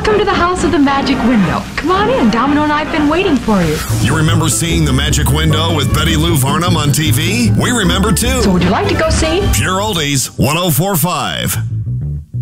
Welcome to the House of the Magic Window. Come on in. Domino and I have been waiting for you. You remember seeing The Magic Window with Betty Lou Varnum on TV? We remember too. So would you like to go see? Pure Oldies 104.5.